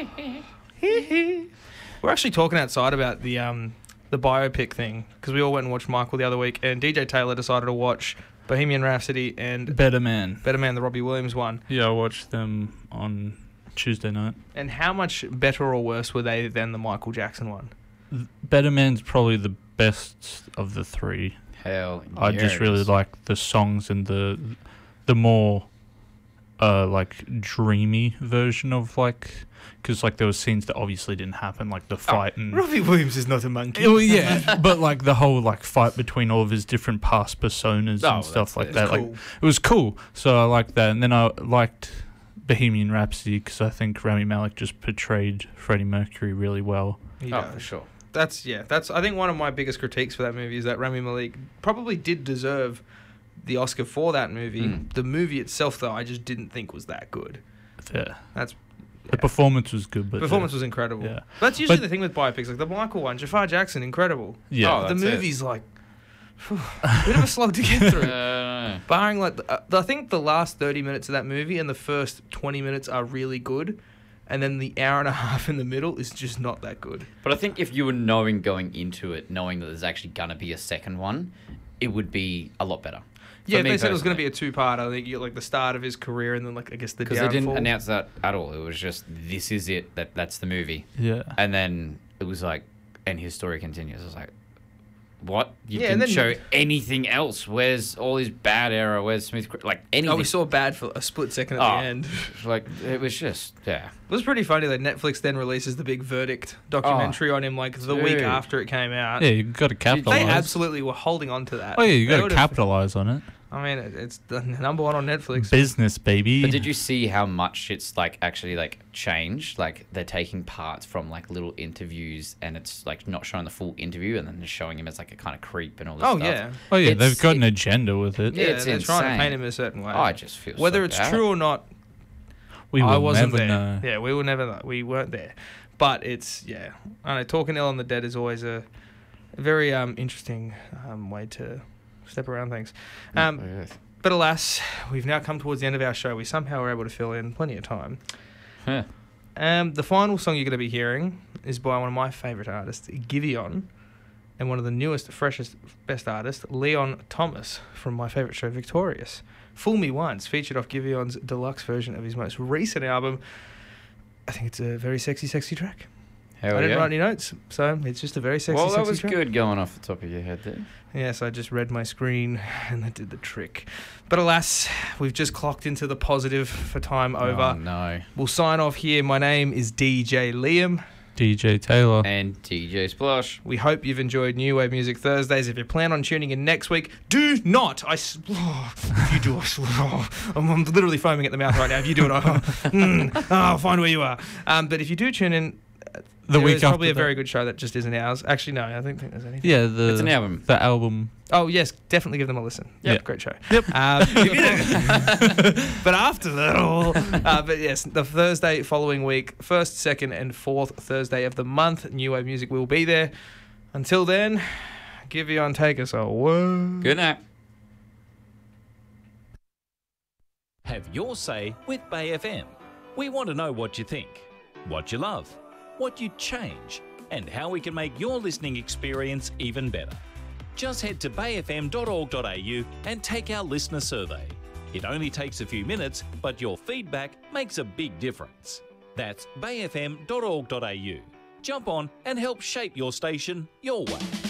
We're actually talking outside about the biopic thing because we all went and watched Michael the other week, and DJ Taylor decided to watch Bohemian Rhapsody and Better Man, the Robbie Williams one. Yeah, I watched them on Tuesday night. And how much better or worse were they than the Michael Jackson one? Better Man's probably the best of the three. Hell, I just really like the songs and the more like dreamy version of like, because like there were scenes that obviously didn't happen, like the fight and Robbie Williams is not a monkey. Oh yeah, but like the whole like fight between all of his different past personas and stuff like that. Cool. Like it was cool, so I liked that. And then I liked Bohemian Rhapsody because I think Rami Malek just portrayed Freddie Mercury really well. Oh, for sure. That's I think one of my biggest critiques for that movie is that Rami Malek probably did deserve the Oscar for that movie. The movie itself, though, I just didn't think was that good. Yeah. The performance was good, but performance was incredible. Yeah. That's usually the thing with biopics, like the Michael one, Jafar Jackson, incredible. Yeah. The movie's like bit of a slog to get through. Barring like I think the last 30 minutes of that movie and the first 20 minutes are really good. And then the hour and a half in the middle is just not that good. But I think if you were going into it, knowing that there's actually going to be a second one, it would be a lot better. Yeah, if they said it was going to be a two-part, I think you get like the start of his career and then like I guess the downfall. Because they didn't announce that at all. It was just, this is it, that's the movie. Yeah. And then it was like, and his story continues. I was like, what? You Yeah, and didn't then- show anything else. Where's all his bad era? Where's Smith? Like anything. Oh, we saw bad for a split second at the end. Like, it was just, yeah. It was pretty funny that Netflix then releases the big Verdict documentary on him like the week after it came out. Yeah, you got to capitalize. They absolutely were holding on to that. Oh yeah, you They got to would've- capitalize on it. I mean, it's the number one on Netflix. Business, baby. But did you see how much it's like actually like changed? Like they're taking parts from like little interviews and it's like not showing the full interview and then just showing him as like a kind of creep and all this stuff. Yeah. Oh yeah, It's- they've got an agenda with it. Yeah, It's they're trying to insane. paint him a certain way. Oh, I just feel Whether so it's bad. true or not, We will I wasn't never there. know. Yeah, we will never know. We weren't there. But it's, I know, talking ill on the dead is always a very interesting way to step around things. But alas, we've now come towards the end of our show. We somehow were able to fill in plenty of time. Huh. The final song you're going to be hearing is by one of my favourite artists, Giveon, and one of the newest, freshest, best artists, Leon Thomas, from my favourite show, Victorious. Fool Me Once, featured off Giveon's deluxe version of his most recent album. I think it's a very sexy, sexy track. Hell I didn't yeah. write any notes, so it's just a very sexy, Well, sexy that was track. good going off the top of your head there. Yes, I just read my screen and that did the trick. But alas, we've just clocked into the positive for time over. Oh, no. We'll sign off here. My name is DJ Liam. DJ Taylor. And TJ Splosh. We hope you've enjoyed New Wave Music Thursdays. If you plan on tuning in next week, do not. If you do, I'm literally foaming at the mouth right now. If you do it, I'll find where you are. But if you do tune in, The week there's probably a after that. very good show that just isn't ours. Actually, no, I don't think there's anything. Yeah, It's an album. The album. Oh, yes, definitely give them a listen. Yep. Yeah, great show. Yep. But after that, but yes, the Thursday following week, first, second, and fourth Thursday of the month, New Wave Music will be there. Until then, Giveon, take us away. Good night. Have your say with Bay FM. We want to know what you think, what you love, what you'd change, and how we can make your listening experience even better. Just head to bayfm.org.au and take our listener survey. It only takes a few minutes, but your feedback makes a big difference. That's bayfm.org.au. Jump on and help shape your station your way.